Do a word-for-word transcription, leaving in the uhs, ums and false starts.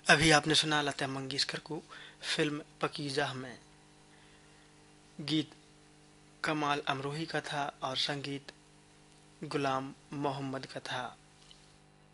अभी आपने सुना लता मंगेशकर को फिल्म पकीज़ा में। गीत कमाल अमरोही का था और संगीत गुलाम मोहम्मद का था।